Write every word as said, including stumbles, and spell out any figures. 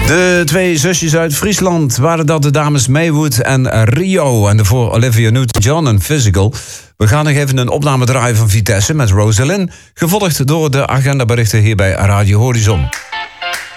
De twee zusjes uit Friesland waren dat de dames Maywood en Rio. En daarvoor Olivia Newton-John en Physical. We gaan nog even een opname draaien van Vitesse met Rosalind. Gevolgd door de agendaberichten hier bij Radio Horizon.